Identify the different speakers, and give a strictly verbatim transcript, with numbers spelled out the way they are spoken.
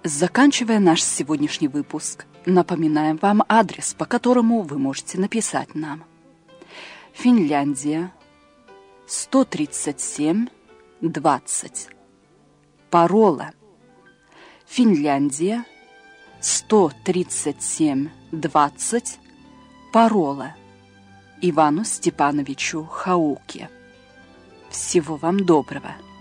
Speaker 1: Заканчивая наш сегодняшний выпуск, напоминаем вам адрес, по которому вы можете написать нам. Финляндия, сто тридцать семь, двадцать. Парола. Финляндия, сто тридцать семь, двадцать. Парола. Ивану Степановичу Хауке. Всего вам доброго.